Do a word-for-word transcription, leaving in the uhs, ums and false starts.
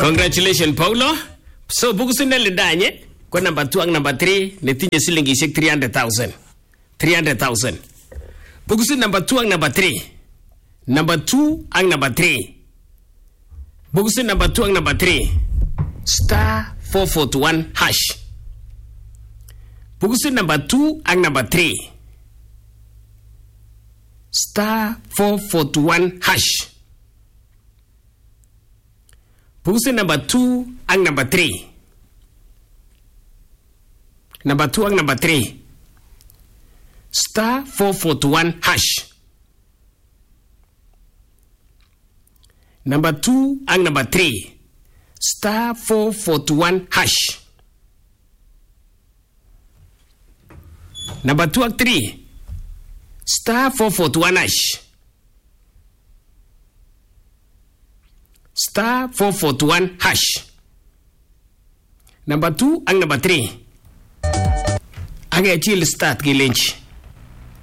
Congratulations, Paulo. So, bukusin na lidanye. Kwa number two ang number three, netinye silingishik three hundred thousand. three hundred thousand. Bukusin number two ang number three. Number two ang number three. Bukusin number two ang number three. Star four forty-one hash. Bukusin number two ang number three. Star four forty-one hash. Bukusin number two ang number three. Number two ang number three. Star four forty-one hash. Number two ang number three. Star four forty-one hash. Number two ang three. Star four forty-one hash. Star four forty-one hash. Number two ang number three. Aga chill start gilinch.